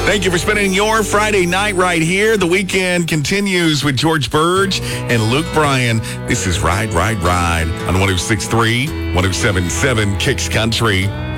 Thank you for spending your Friday night right here. The weekend continues with George Burge and Luke Bryan. This is Ride, Ride, Ride on 106.3, 107.7 Kicks Country.